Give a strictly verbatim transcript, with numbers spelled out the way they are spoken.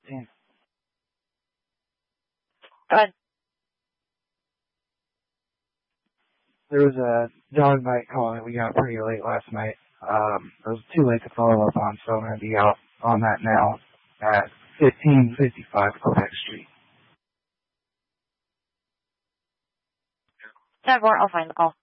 fifteen. Go ahead. There was a dog bite call that we got pretty late last night. Um, it was too late to follow up on, so I'm going to be out on that now at fifteen fifty-five Quebec Street. ten four, I'll find the call.